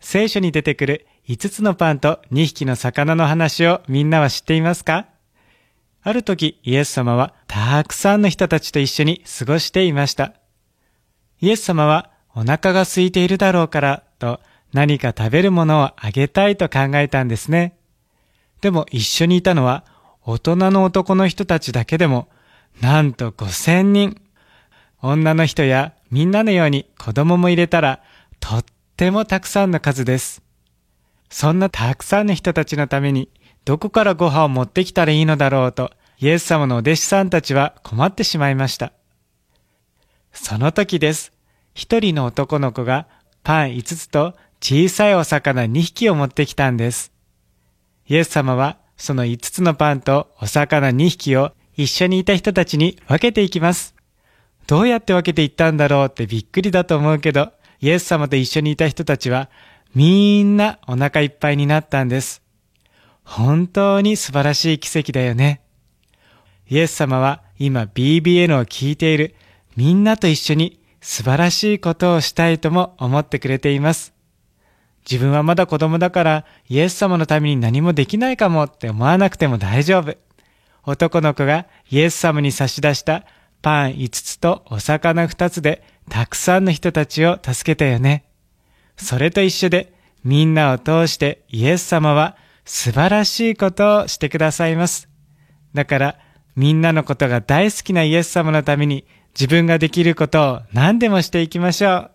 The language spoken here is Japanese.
聖書に出てくる5つのパンと2匹の魚の話をみんなは知っていますか？ある時、イエス様はたくさんの人たちと一緒に過ごしていました。イエス様はお腹が空いているだろうからと何か食べるものをあげたいと考えたんですね。でも一緒にいたのは大人の男の人たちだけでもなんと5000人。女の人やみんなのように子供も入れたらとってもたくさんの数です。そんなたくさんの人たちのためにどこからご飯を持ってきたらいいのだろうとイエス様のお弟子さんたちは困ってしまいました。その時です。一人の男の子がパン5つと小さいお魚2匹を持ってきたんです。イエス様はその5つのパンとお魚2匹を一緒にいた人たちに分けていきます。どうやって分けていったんだろうってびっくりだと思うけど、イエス様と一緒にいた人たちはみんなお腹いっぱいになったんです。本当に素晴らしい奇跡だよね。イエス様は今 BBN を聞いているみんなと一緒に素晴らしいことをしたいとも思ってくれています。自分はまだ子供だからイエス様のために何もできないかもって思わなくても大丈夫。男の子がイエス様に差し出したパン5つとお魚2つでたくさんの人たちを助けたよね。それと一緒でみんなを通してイエス様は素晴らしいことをしてくださいます。だからみんなのことが大好きなイエス様のために自分ができることを何でもしていきましょう。